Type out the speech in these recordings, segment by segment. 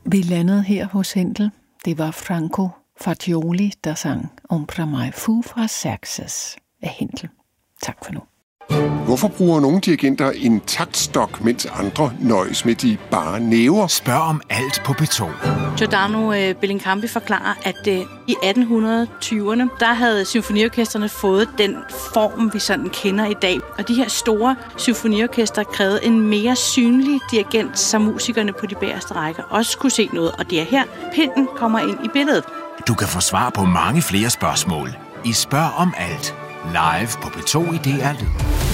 Vi landede her hos Händel. Det var Franco Fagioli, der sang Ombra mai fu fra Xerxes af Händel. Tak for nu. Hvorfor bruger nogle dirigenter en taktstok, mens andre nøjes med de bare næver? Spørg om alt på P2. Giordano Bellincampi forklarer, at i 1820'erne, der havde symfoniorkestrene fået den form, vi sådan kender i dag. Og de her store symfoniorkestre krævede en mere synlig dirigent, så musikerne på de bagerste rækker også kunne se noget. Og det er her, pinden kommer ind i billedet. Du kan få svar på mange flere spørgsmål i Spørg om alt. Live på P2 i DR Lyd.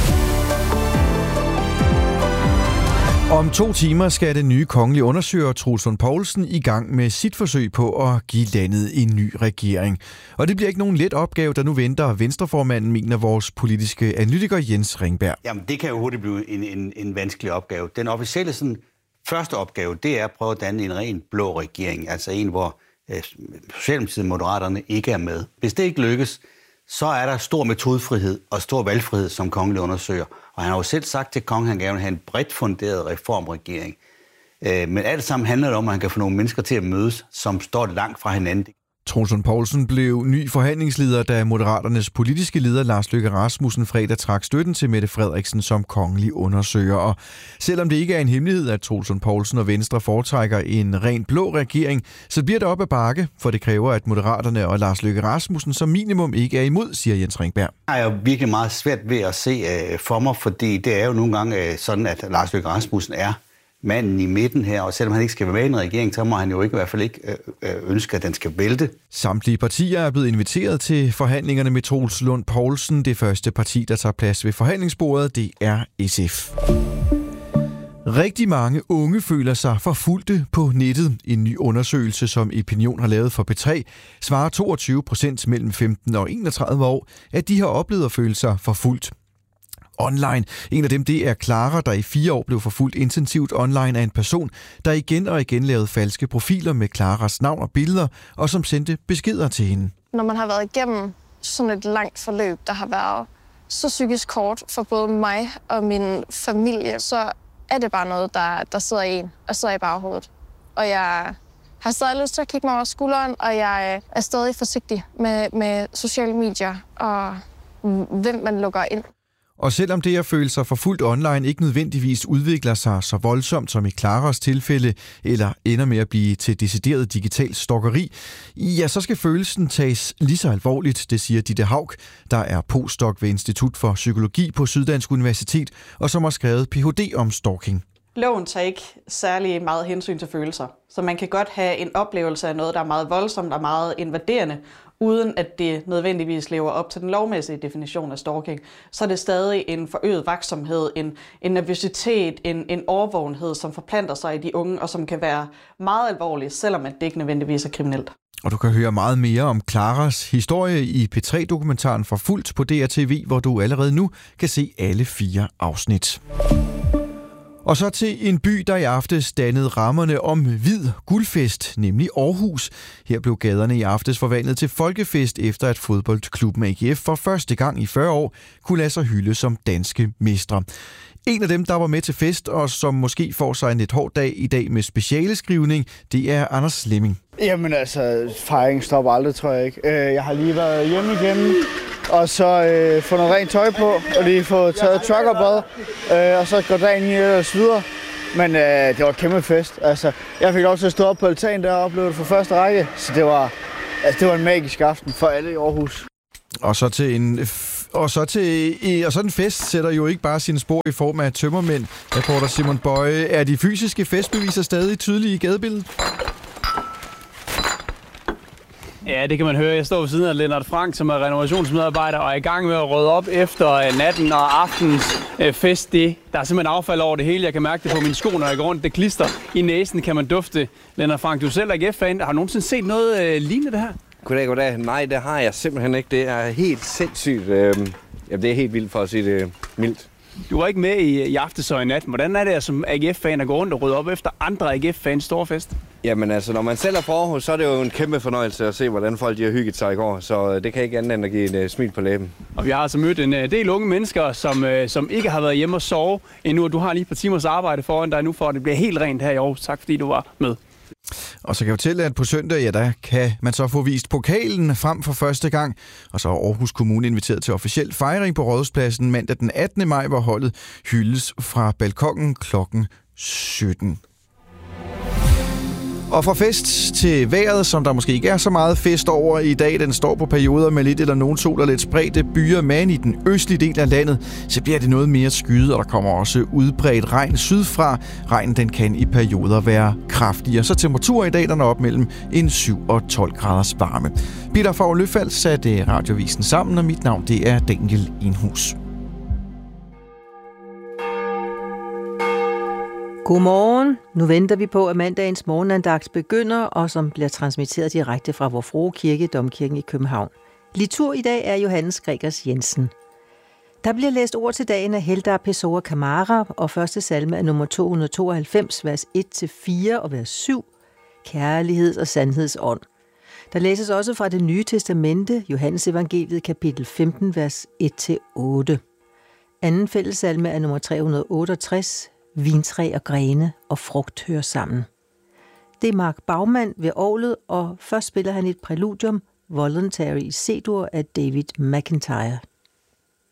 Om 2 timer skal den nye kongelige undersøger Troels Lund Poulsen i gang med sit forsøg på at give landet en ny regering. Og det bliver ikke nogen let opgave, der nu venter venstreformanden, mener vores politiske analytiker Jens Ringberg. Jamen, det kan jo hurtigt blive en vanskelig opgave. Den officielle første opgave, det er at prøve at danne en ren blå regering. Altså en, hvor Socialdemokratiet og Moderaterne ikke er med. Hvis det ikke lykkes, så er der stor metodefrihed og stor valgfrihed som kongelig undersøger. Og han har jo selv sagt til kongen, at han gerne vil have en bredt funderet reformregering. Men alt sammen handler det om, at han kan få nogle mennesker til at mødes, som står langt fra hinanden. Troels Lund Poulsen blev ny forhandlingsleder, da Moderaternes politiske leder Lars Løkke Rasmussen fredag trak støtten til Mette Frederiksen som kongelig undersøger. Og selvom det ikke er en hemmelighed, at Troels Lund Poulsen og Venstre foretrækker en ren blå regering, så bliver det op ad bakke, for det kræver, at Moderaterne og Lars Løkke Rasmussen som minimum ikke er imod, siger Jens Ringberg. Jeg er jo virkelig meget svært ved at se for mig, fordi det er jo nogle gange sådan, at Lars Løkke Rasmussen er manden i midten her, og selvom han ikke skal være med i en regering, så må han jo ikke, i hvert fald ikke ønske, at den skal vælte. Samtlige partier er blevet inviteret til forhandlingerne med Troels Lund Poulsen. Det første parti, der tager plads ved forhandlingsbordet, det er SF. Rigtig mange unge føler sig forfulgte på nettet. En ny undersøgelse, som Opinion har lavet for P3, svarer 22% mellem 15 og 31 år, at de har oplevet at føle sig forfulgt online. En af dem, det er Clara, der i 4 år blev forfulgt intensivt online af en person, der igen og igen lavede falske profiler med Claras navn og billeder, og som sendte beskeder til hende. Når man har været igennem sådan et langt forløb, der har været så psykisk hårdt for både mig og min familie, så er det bare noget, der sidder i en og sidder i baghovedet. Og jeg har stadig lyst til at kigge mig over skulderen, og jeg er stadig forsigtig med sociale medier og hvem man lukker ind. Og selvom det at føle sig forfulgt online ikke nødvendigvis udvikler sig så voldsomt som i Claras tilfælde, eller ender med at blive til decideret digital stalkeri, ja, så skal følelsen tages lige så alvorligt, det siger Ditte Haug, der er postdoc ved Institut for Psykologi på Syddansk Universitet, og som har skrevet Ph.D. om stalking. Loven tager ikke særlig meget hensyn til følelser, så man kan godt have en oplevelse af noget, der er meget voldsomt og meget invaderende, uden at det nødvendigvis lever op til den lovmæssige definition af stalking, så er det stadig en forøget vaksomhed, en nervøsitet, en overvågenhed, som forplanter sig i de unge, og som kan være meget alvorlig, selvom det ikke nødvendigvis er kriminelt. Og du kan høre meget mere om Claras historie i P3-dokumentaren Forfulgt på DRTV, hvor du allerede nu kan se alle 4 afsnit. Og så til en by, der i aftes dannede rammerne om hvid guldfest, nemlig Aarhus. Her blev gaderne i aftes forvandlet til folkefest, efter at fodboldklubben AGF for første gang i 40 år kunne lade sig hylde som danske mestre. En af dem, der var med til fest, og som måske får sig en lidt hård dag i dag med specialeskrivning, det er Anders Slemming. Jamen altså, fejringen stopper aldrig, tror jeg ikke. Jeg har lige været hjemme igen, og så få noget rent tøj på, og lige få taget truckerbad, og så går dagen i og så videre. Men det var en kæmpe fest. Altså, jeg fik lov til at stå op på altanen der og opleve det for første række, så det var en magisk aften for alle i Aarhus. Og sådan en fest sætter jo ikke bare sine spor i form af tømmermænd. Reporter Simon Bøje, er de fysiske festbeviser stadig tydelige i gadebilledet? Ja, det kan man høre. Jeg står ved siden af Lennart Frank, som er renovationsmedarbejder og er i gang med at rydde op efter natten og aftens fest. Der er simpelthen affald over det hele. Jeg kan mærke det på mine sko, når jeg går rundt. Det klister i næsen, kan man dufte. Lennart Frank, du er selv AGF-fan. Har du nogensinde set noget lignende det her? Goddag. Nej, det har jeg simpelthen ikke. Det er helt sindssygt. Det er helt vildt for at sige det mildt. Du var ikke med i aftes og i nat. Hvordan er det som AGF-fan at gå rundt og rydde op efter andre AGF-fans store fest? Jamen altså, når man selv er fra Aarhus, så er det jo en kæmpe fornøjelse at se, hvordan folk de har hygget sig i går. Så det kan ikke andet end at give et smil på læben. Og vi har altså mødt en del unge mennesker, som ikke har været hjemme og sove endnu. Du har lige et par timers arbejde foran dig nu, for at det bliver helt rent her i Aarhus. Tak fordi du var med. Og så kan jeg fortælle, at på søndag, der kan man så få vist pokalen frem for første gang. Og så er Aarhus Kommune inviteret til officiel fejring på Rådhuspladsen mandag den 18. maj, hvor holdet hyldes fra balkongen klokken 17. Og fra fest til vejret, som der måske ikke er så meget fest over i dag. Den står på perioder med lidt eller nogen sol og lidt spredte byer, men i den østlige del af landet, så bliver det noget mere skyet, og der kommer også udbredt regn sydfra. Regnen den kan i perioder være kraftigere, så temperaturen i dag den er op mellem en 7 og 12 graders varme. Peter Favre Løfald satte Radiovisen sammen, og mit navn det er Daniel Enhus. Godmorgen. Nu venter vi på, at mandagens morgenandagt begynder, og som bliver transmitteret direkte fra Vor Frue Kirke, Domkirken i København. Liturg i dag er Johannes Gregers Jensen. Der bliver læst ord til dagen af Heldar Pessoa Camara, og første salme er nummer 292, vers 1-4 og vers 7, Kærligheds- og sandhedsånd. Der læses også fra det Nye Testamente, Johannes Evangeliet, kapitel 15, vers 1-8. Anden fællessalme er nummer 368, Vintræ og grene og frugt hører sammen. Det er Mark Baumann ved orglet, og først spiller han et præludium, Voluntary i C-dur af David McIntyre.